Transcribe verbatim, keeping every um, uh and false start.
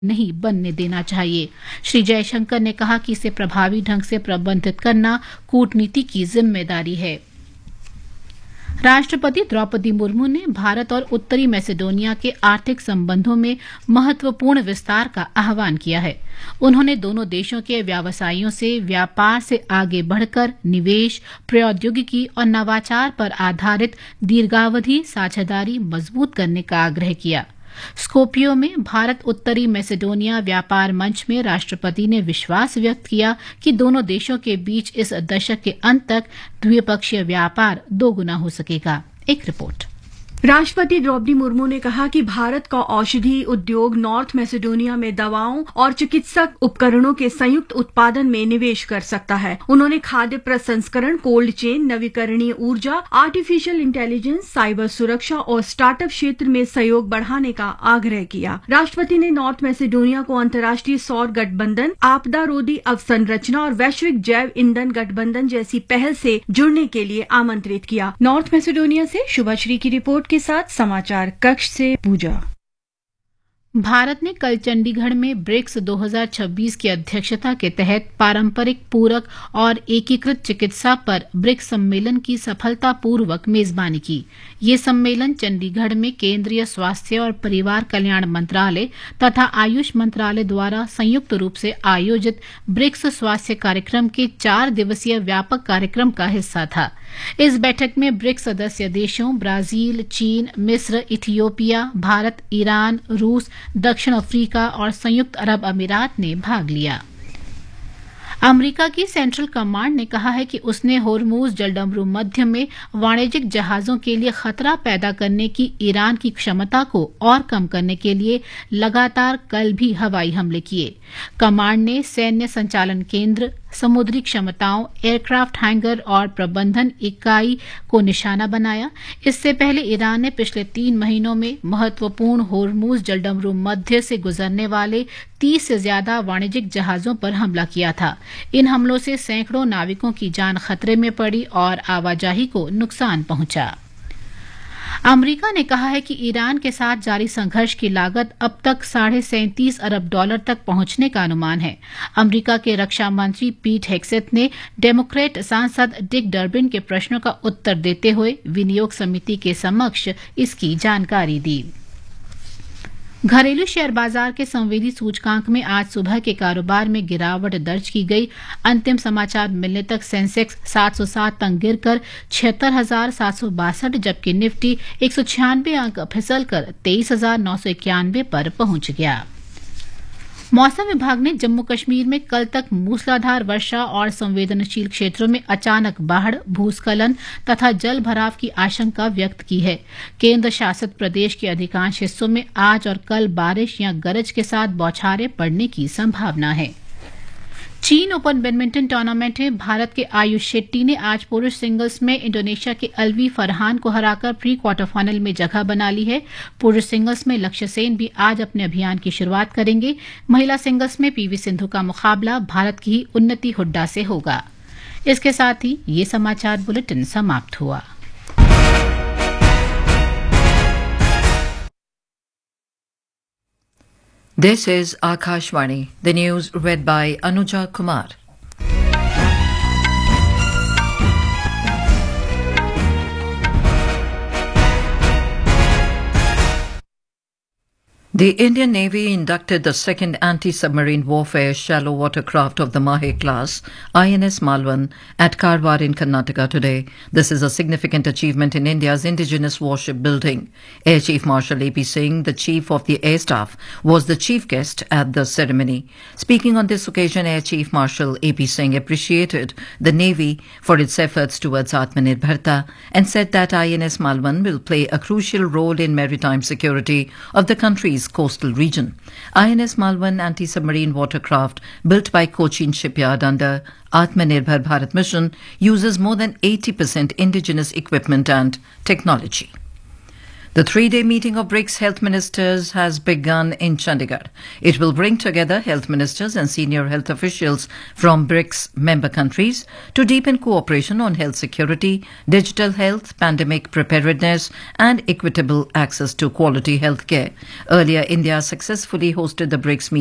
नहीं बनने देना चाहिए। श्री जयशंकर ने कहा कि इसे प्रभावी ढंग से प्रबंधित करना कूटनीति की जिम्मेदारी है। राष्ट्रपति द्रौपदी मुर्मू ने भारत और उत्तरी मैसेडोनिया के आर्थिक संबंधों में महत्वपूर्ण विस्तार का आह्वान किया है। उन्होंने दोनों देशों के व्यवसायियों से व्यापार से आगे बढ़कर निवेश, प्रौद्योगिकी और नवाचार पर आधारित दीर्घावधि साझेदारी मजबूत करने का आग्रह किया। स्कोपियो में भारत उत्तरी मैसेडोनिया व्यापार मंच में राष्ट्रपति ने विश्वास व्यक्त किया कि दोनों देशों के बीच इस दशक के अंत तक द्विपक्षीय व्यापार दोगुना हो सकेगा। एक रिपोर्ट। राष्ट्रपति द्रौपदी मुर्मू ने कहा कि भारत का औषधि उद्योग नॉर्थ मैसेडोनिया में दवाओं और चिकित्सक उपकरणों के संयुक्त उत्पादन में निवेश कर सकता है। उन्होंने खाद्य प्रसंस्करण, कोल्ड चेन, नवीकरणीय ऊर्जा, आर्टिफिशियल इंटेलिजेंस, साइबर सुरक्षा और स्टार्टअप क्षेत्र में सहयोग बढ़ाने का आग्रह किया। राष्ट्रपति ने नॉर्थ मैसेडोनिया को अंतर्राष्ट्रीय सौर गठबंधन, आपदा रोधी अवसंरचना और वैश्विक जैव ईंधन गठबंधन जैसी पहल से जुड़ने के लिए आमंत्रित किया। नॉर्थ मैसेडोनिया से शुभश्री की रिपोर्ट के साथ समाचार कक्ष से पूजा। भारत ने कल चंडीगढ़ में ब्रिक्स दो हज़ार छब्बीस की अध्यक्षता के तहत पारंपरिक, पूरक और एकीकृत चिकित्सा पर ब्रिक्स सम्मेलन की सफलतापूर्वक मेजबानी की। ये सम्मेलन चंडीगढ़ में केंद्रीय स्वास्थ्य और परिवार कल्याण मंत्रालय तथा आयुष मंत्रालय द्वारा संयुक्त रूप से आयोजित ब्रिक्स स्वास्थ्य कार्यक्रम के चार दिवसीय व्यापक कार्यक्रम का हिस्सा था। इस बैठक में ब्रिक्स सदस्य देशों ब्राजील, चीन, मिस्र, इथियोपिया, भारत, ईरान, रूस, दक्षिण अफ्रीका और संयुक्त अरब अमीरात ने भाग लिया। अमेरिका की सेंट्रल कमांड ने कहा है कि उसने होर्मुज जलडमरू मध्य में वाणिज्यिक जहाजों के लिए खतरा पैदा करने की ईरान की क्षमता को और कम करने के लिए लगातार कल भी हवाई हमले किए। कमांड ने सैन्य संचालन केंद्र, समुद्री क्षमताओं, एयरक्राफ्ट हैंगर और प्रबंधन इकाई को निशाना बनाया। इससे पहले ईरान ने पिछले तीन महीनों में महत्वपूर्ण होर्मुज जलडमरू मध्य से गुजरने वाले तीस से ज्यादा वाणिज्यिक जहाजों पर हमला किया था। इन हमलों से सैकड़ों नाविकों की जान खतरे में पड़ी और आवाजाही को नुकसान पहुंचा। अमेरिका ने कहा है कि ईरान के साथ जारी संघर्ष की लागत अब तक साढ़े सैंतीस अरब डॉलर तक पहुंचने का अनुमान है। अमेरिका के रक्षा मंत्री पीट हेग्सेथ ने डेमोक्रेट सांसद डिक डर्बिन के प्रश्नों का उत्तर देते हुए विनियोग समिति के समक्ष इसकी जानकारी दी। घरेलू शेयर बाजार के संवेदी सूचकांक में आज सुबह के कारोबार में गिरावट दर्ज की गई। अंतिम समाचार मिलने तक सेंसेक्स सात सौ सात अंक गिरकर छिहत्तर हजार सात सौ बासठ, जबकि निफ्टी एक सौ छियानवे अंक फिसलकर तेईस हजार नौ सौ इक्यानवे पर पहुंच गया। मौसम विभाग ने जम्मू कश्मीर में कल तक मूसलाधार वर्षा और संवेदनशील क्षेत्रों में अचानक बाढ़, भूस्खलन तथा जल भराव की आशंका व्यक्त की है। केंद्र शासित प्रदेश के अधिकांश हिस्सों में आज और कल बारिश या गरज के साथ बौछारें पड़ने की संभावना है। चीन ओपन बैडमिंटन टूर्नामेंट में भारत के आयुष शेट्टी ने आज पुरुष सिंगल्स में इंडोनेशिया के अलवी फरहान को हराकर प्री क्वार्टर फाइनल में जगह बना ली है। पुरुष सिंगल्स में लक्ष्य सेन भी आज अपने अभियान की शुरुआत करेंगे। महिला सिंगल्स में पीवी सिंधु का मुकाबला भारत की ही उन्नति हुड्डा से होगा। इसके साथ ही ये समाचार बुलेटिन समाप्त हुआ। This is Akashvani, the news read by Anuja Kumar. The Indian Navy inducted the second anti-submarine warfare shallow watercraft of the Mahe class, I N S Malwan, at Karwar in Karnataka today. This is a significant achievement in India's indigenous warship building. Air Chief Marshal A P Singh, the Chief of the Air Staff, was the chief guest at the ceremony. Speaking on this occasion, Air Chief Marshal A P Singh appreciated the Navy for its efforts towards Atmanirbharta and said that I N S Malwan will play a crucial role in maritime security of the country's coastal region. I N S Malwan anti-submarine watercraft built by Cochin Shipyard under Atmanirbhar Bharat mission uses more than eighty percent indigenous equipment and technology. The three-day meeting of BRICS health ministers has begun in Chandigarh. It will bring together health ministers and senior health officials from BRICS member countries to deepen cooperation on health security, digital health, pandemic preparedness and equitable access to quality health care. Earlier, India successfully hosted the BRICS meeting